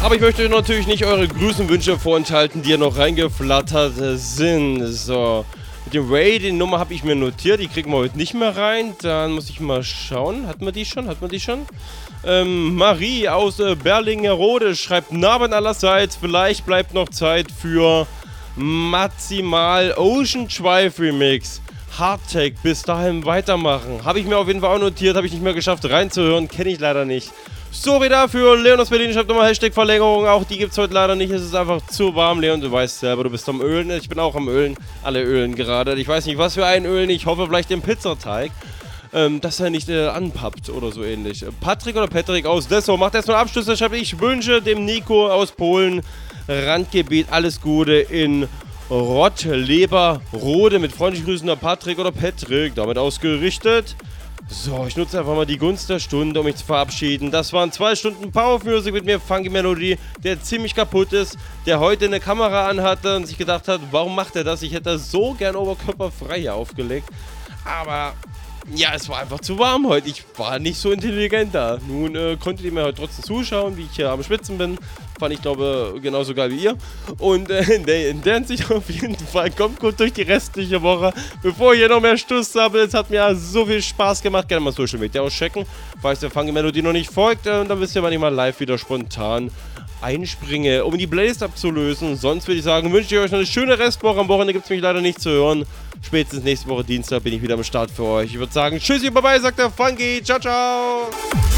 Aber ich möchte euch natürlich nicht eure Grüße und Wünsche vorenthalten, die ja noch reingeflattert sind. So, mit dem Raid, die Nummer habe ich mir notiert, die kriegen wir heute nicht mehr rein. Dann muss ich mal schauen. Hatten wir die schon? Marie aus Berlingerode schreibt: Namen allerseits, vielleicht bleibt noch Zeit für Maximal Ocean Drive Remix. Hardtech, bis dahin weitermachen. Habe ich mir auf jeden Fall auch notiert, habe ich nicht mehr geschafft reinzuhören, kenne ich leider nicht. Sorry dafür, Leon aus Berlin schreibt nochmal Hashtag-Verlängerung, auch die gibt es heute leider nicht, es ist einfach zu warm. Leon, du weißt selber, du bist am Ölen, ich bin auch am Ölen, alle ölen gerade. Ich weiß nicht, was für ein Ölen, ich hoffe vielleicht den Pizzateig, dass er nicht anpappt oder so ähnlich. Patrick aus Dessau macht erstmal Abschluss, da schreibt: Ich wünsche dem Nico aus Polen, Randgebiet, alles Gute in Rottleberrode. Mit freundlichen Grüßen der Patrick, damit ausgerichtet. So, ich nutze einfach mal die Gunst der Stunde, um mich zu verabschieden. Das waren 2 Stunden Power of Music mit mir, Funky Melody, der ziemlich kaputt ist, der heute eine Kamera anhatte und sich gedacht hat, warum macht er das? Ich hätte so gern oberkörperfrei hier aufgelegt. Aber ja, es war einfach zu warm heute. Ich war nicht so intelligent da. Nun konntet ihr mir heute trotzdem zuschauen, wie ich hier am Schwitzen bin. Fand ich, glaube genauso geil wie ihr. Und in der Hinsicht auf jeden Fall, kommt gut durch die restliche Woche. Bevor ich hier noch mehr Stuss habe, es hat mir so viel Spaß gemacht. Gerne mal Social Media auschecken. Falls der Funky Melody noch nicht folgt, dann wisst ihr, wann ich mal live wieder spontan einspringe, um die Playlist abzulösen. Sonst würde ich sagen, wünsche ich euch noch eine schöne Restwoche. Am Wochenende gibt es mich leider nicht zu hören. Spätestens nächste Woche Dienstag bin ich wieder am Start für euch. Ich würde sagen, tschüssi, bye bye, sagt der Funky. Ciao, ciao.